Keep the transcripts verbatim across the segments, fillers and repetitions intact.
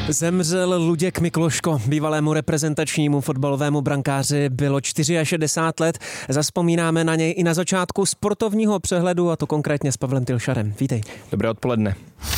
Zemřel Luděk Mikloško, bývalému reprezentačnímu fotbalovému brankáři bylo šedesát čtyři let. Zazpomínáme na něj i na začátku sportovního přehledu, a to konkrétně s Pavlem Tylšarem. Vítej. Dobré odpoledne.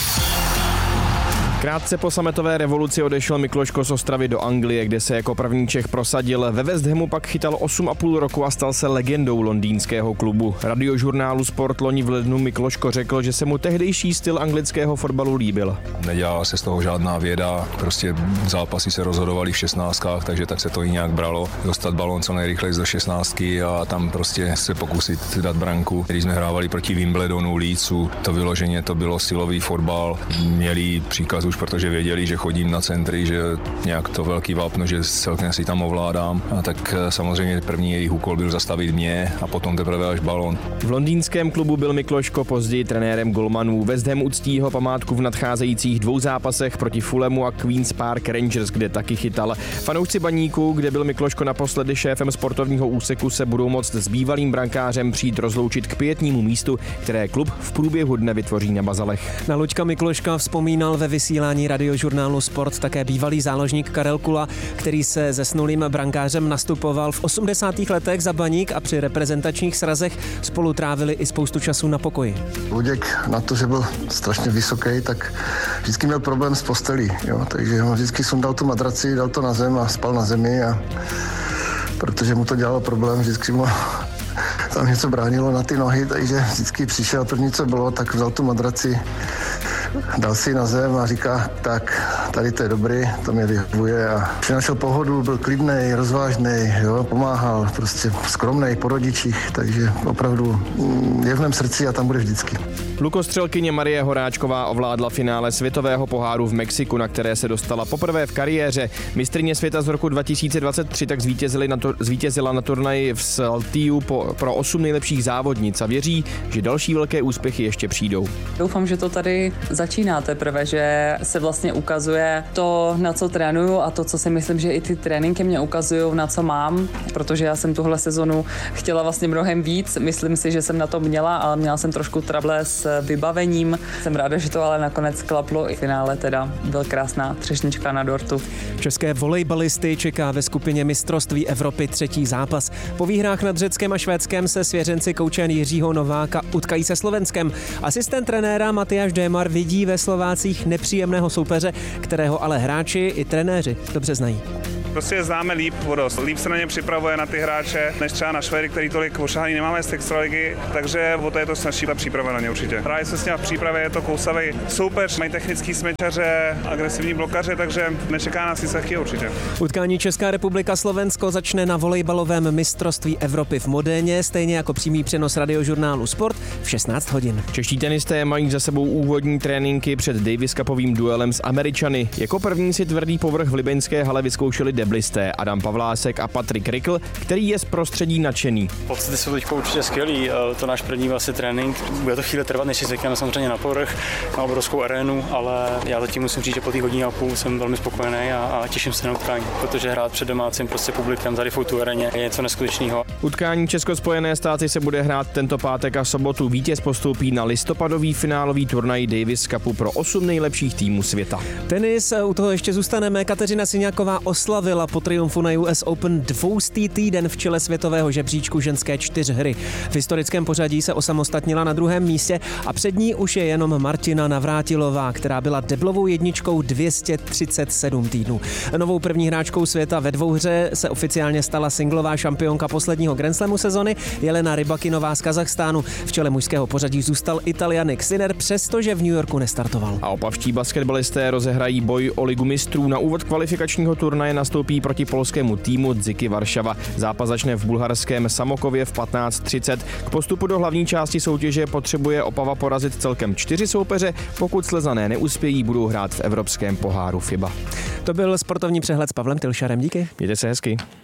Krátce po sametové revoluci odešel Mikloško z Ostravy do Anglie, kde se jako první Čech prosadil. Ve West Hamu pak chytal osm a půl roku a stal se legendou londýnského klubu. Radiožurnálu Sport loni v lednu Mikloško řekl, že se mu tehdejší styl anglického fotbalu líbil. Nedělala se z toho žádná věda, prostě zápasy se rozhodovaly v šestnáctkách, takže tak se to i nějak bralo. Dostat balón co nejrychleji do šestnáctky a tam prostě se pokusit dát branku. Když jsme hrávali proti Wimbledonu, Leedsu, to vyloženě to bylo silový fotbal. Měli příkaz už, protože věděli, že chodím na centry, že nějak to velký vápno, že celkem si tam ovládám. A tak samozřejmě první jejich úkol byl zastavit mě a potom teprve až balón. V londýnském klubu byl Mikloško později trenérem golmanů. West Ham uctí jeho památku v nadcházejících dvou zápasech proti Fulhamu a Queen's Park Rangers, kde taky chytal. Fanoušci Baníku, kde byl Mikloško naposledy šéfem sportovního úseku, se budou moct s bývalým brankářem přijít rozloučit k pietnímu místu, které klub v průběhu dne vytvoří na Bazalech. Na Luďka Mikloška vzpomínal ve vysílání Radiožurnálu Sport také bývalý záložník Karel Kula, který se zesnulým brankářem nastupoval v osmdesátých letech za Baník a při reprezentačních srazech spolu trávili i spoustu času na pokoji. Luděk na to, že byl strašně vysoký, tak vždycky měl problém s postelí, jo? Takže on vždycky sundal tu madraci, dal to na zem a spal na zemi, a protože mu to dělalo problém, vždycky mu tam něco bránilo na ty nohy, takže vždycky přišel první, co bylo, tak vzal tu madraci, dal si na zem a říká, tak tady to je dobrý, to mě vyhovuje, a přinášel pohodu, byl klidnej, rozvážnej, jo, pomáhal, prostě skromnej po rodičích, takže opravdu je v mém srdci a tam bude vždycky. Lukostřelkyně Marie Horáčková ovládla finále světového poháru v Mexiku, na které se dostala poprvé v kariéře. Mistryně světa z roku dva tisíce dvacet tři tak zvítězila na, to, zvítězila na turnaji v Saltillu po, pro osm nejlepších závodnic a věří, že další velké úspěchy ještě přijdou. Doufám, že to tady začíná teprve, že se vlastně ukazuje to, na co trénuju, a to, co si myslím, že i ty tréninky mě ukazují, na co mám, protože já jsem tuhle sezonu chtěla vlastně mnohem víc. Myslím si, že jsem na to měla, ale měla jsem trošku trable s vybavením. Jsem ráda, že to ale nakonec klaplo. I v finále teda byl krásná třešnička na dortu. České volejbalisty čeká ve skupině mistrovství Evropy třetí zápas. Po výhrách nad Řeckem a Švédskem se svěřenci kouče Jiřího Nováka utkají se Slovenskem. Asistent trenéra Matyáš Démar vidí ve Slovácích nepříjemného soupeře, kterého ale hráči i trenéři dobře znají. Prostě je známe líp vodost. Líp se na ně připravuje na ty hráče, než třeba na Švédy, který tolik ošahaný nemáme z extraligy, takže o to je to snazší ta příprava na ně určitě. Hraje se s ním v přípravě, je to kousavý soupeř, mají technický smečaře, agresivní blokaře, takže nečeká nás nic lehkého určitě. Utkání Česká republika Slovensko začne na volejbalovém mistrovství Evropy v Modéně, stejně jako přímý přenos Radiožurnálu Sport v šestnáct hodin. Čeští tenisté mají za sebou úvodní tréninky před Davis Cupovým duelem s Američany. Jako první si tvrdý povrch v libeňské hale vyzkoušeli deblisté Adam Pavlásek a Patrik Rikl, který je z prostředí nadšený. Pocity jsou teď určitě skvělý, to náš první vlastně trénink. Bude to chvíli trvat, než si zvykneme samozřejmě na povrch, na obrovskou arénu, ale já zatím musím říct, že po té hodině a půl jsem velmi spokojený a, a těším se na utkání, protože hrát před domácím prostě publikem tady v tu aréně je něco neskutečného. Utkání Česko-Spojené státy se bude hrát tento pátek a sobotu. Vítěz postoupí na listopadový finálový turnaj Davis Cupu pro osm nejlepších týmů světa. Tenis, u toho ještě zůstaneme. Kateřina Siňáková oslavila po triumfu na U S Open dvoustý týden v čele světového žebříčku ženské čtyřhry. V historickém pořadí se osamostatnila na druhém místě a před ní už je jenom Martina Navrátilová, která byla deblovou jedničkou dvě stě třicet sedm týdnů. Novou první hráčkou světa ve dvouhře se oficiálně stala singlová šampionka posledního Grand Slamu sezony Jelena Rybakinová z Kazachstánu. V čele mužského pořadí zůstal Ital Jannik Sinner, přestože v New Yorku nestartoval. A opavští basketbalisté rozehrají boj o ligu mistrů. Na úvod kvalifikačního turnaje nastoupí proti polskému týmu Dziky Varšava. Zápas začne v bulharském Samokově v patnáct třicet. K postupu do hlavní části soutěže potřebuje Opava porazit celkem čtyři soupeře. Pokud Slezané neuspějí, budou hrát v evropském poháru F I B A. To byl sportovní přehled s Pavlem Tylšarem. Díky. Mějte se hezky.